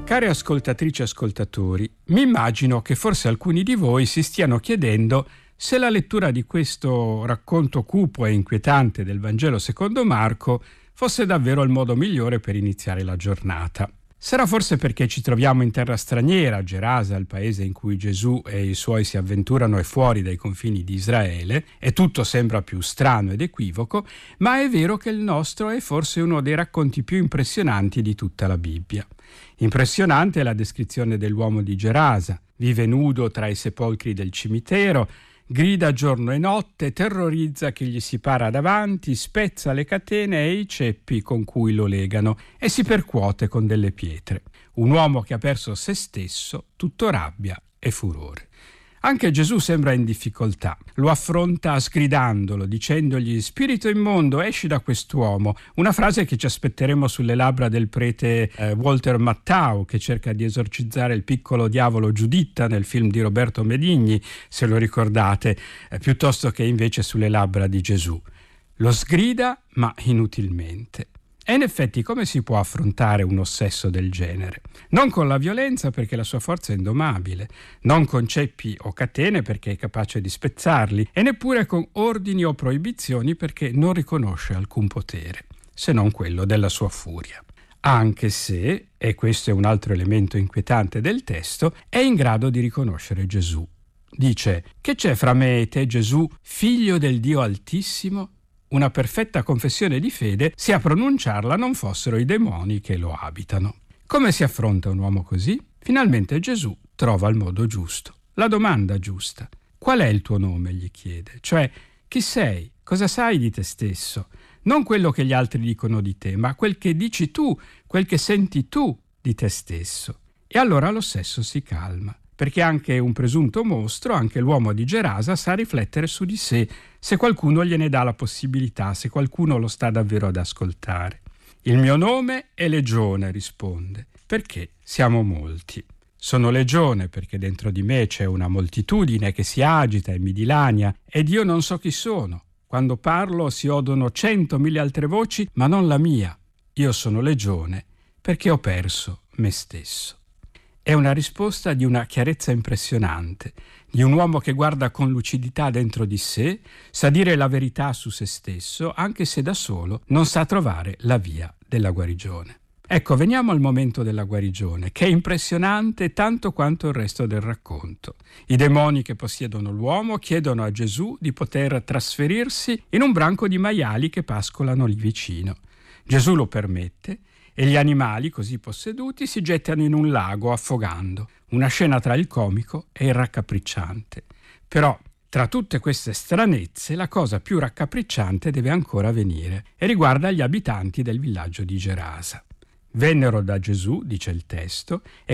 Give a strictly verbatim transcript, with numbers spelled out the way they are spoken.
Care ascoltatrici e ascoltatori, mi immagino che forse alcuni di voi si stiano chiedendo se la lettura di questo racconto cupo e inquietante del Vangelo secondo Marco fosse davvero il modo migliore per iniziare la giornata. Sarà forse perché ci troviamo in terra straniera, Gerasa, il paese in cui Gesù e i suoi si avventurano, è fuori dai confini di Israele, e tutto sembra più strano ed equivoco, ma è vero che il nostro è forse uno dei racconti più impressionanti di tutta la Bibbia. Impressionante è la descrizione dell'uomo di Gerasa. Vive nudo tra i sepolcri del cimitero, grida giorno e notte, terrorizza chi gli si para davanti, spezza le catene e i ceppi con cui lo legano e si percuote con delle pietre. Un uomo che ha perso se stesso, tutto rabbia e furore. Anche Gesù sembra in difficoltà. Lo affronta sgridandolo, dicendogli: «Spirito immondo, esci da quest'uomo». Una frase che ci aspetteremo sulle labbra del prete eh, Walter Matthau, che cerca di esorcizzare il piccolo diavolo Giuditta nel film di Roberto Benigni, se lo ricordate, eh, piuttosto che invece sulle labbra di Gesù. Lo sgrida, ma inutilmente. E in effetti come si può affrontare un ossesso del genere? Non con la violenza, perché la sua forza è indomabile, non con ceppi o catene, perché è capace di spezzarli, e neppure con ordini o proibizioni, perché non riconosce alcun potere, se non quello della sua furia. Anche se, e questo è un altro elemento inquietante del testo, è in grado di riconoscere Gesù. Dice: «Che c'è fra me e te, Gesù, figlio del Dio Altissimo?» Una perfetta confessione di fede se a pronunciarla non fossero i demoni che lo abitano. Come si affronta un uomo così? Finalmente Gesù trova il modo giusto, la domanda giusta. Qual è il tuo nome? Gli chiede. Cioè, chi sei? Cosa sai di te stesso? Non quello che gli altri dicono di te, ma quel che dici tu, quel che senti tu di te stesso. E allora l'ossesso si calma. Perché anche un presunto mostro, anche l'uomo di Gerasa, sa riflettere su di sé, se qualcuno gliene dà la possibilità, se qualcuno lo sta davvero ad ascoltare. «Il mio nome è Legione», risponde, «perché siamo molti. Sono legione perché dentro di me c'è una moltitudine che si agita e mi dilania, ed io non so chi sono. Quando parlo si odono centomila altre voci, ma non la mia. Io sono legione perché ho perso me stesso». È una risposta di una chiarezza impressionante, di un uomo che guarda con lucidità dentro di sé, sa dire la verità su se stesso, anche se da solo non sa trovare la via della guarigione. Ecco, veniamo al momento della guarigione, che è impressionante tanto quanto il resto del racconto. I demoni che possiedono l'uomo chiedono a Gesù di poter trasferirsi in un branco di maiali che pascolano lì vicino. Gesù lo permette, e gli animali, così posseduti, si gettano in un lago affogando. Una scena tra il comico e il raccapricciante. Però, tra tutte queste stranezze, la cosa più raccapricciante deve ancora venire e riguarda gli abitanti del villaggio di Gerasa. Vennero da Gesù, dice il testo, e